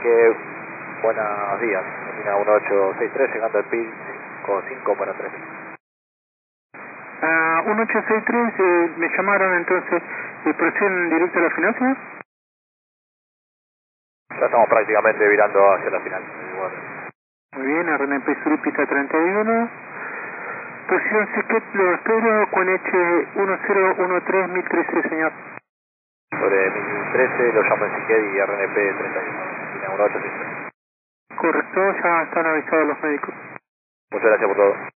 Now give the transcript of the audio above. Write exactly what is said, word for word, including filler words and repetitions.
Sique, buenos días. Línea uno ocho seis tres, llegando al P I N cinco cinco para tres. Ah, uno ocho seis tres, eh, me llamaron entonces, eh, ¿proceden directo a la final, señor? Ya estamos prácticamente virando hacia la final. Bueno. Muy bien, R N P Sur, pista treinta y uno. Posición Siquet, lo espero con H uno cero uno tres mil trece, señor. Sobre mil trece lo llamo en Siquet y R N P treinta y uno. Línea uno ocho seis tres. Correcto, ya están avisados los médicos. Muchas gracias por todo.